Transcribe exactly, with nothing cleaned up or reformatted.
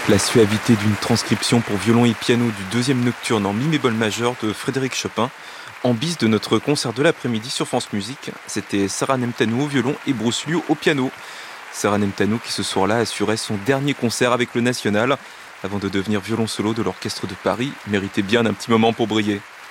La suavité d'une transcription pour violon et piano du deuxième nocturne en mi bémol majeur de Frédéric Chopin. En bis de notre concert de l'après-midi sur France Musique, c'était Sarah Nemtanou au violon et Bruce Liu au piano. Sarah Nemtanou qui ce soir-là assurait son dernier concert avec le National avant de devenir violon solo de l'Orchestre de Paris, méritait bien un petit moment pour briller.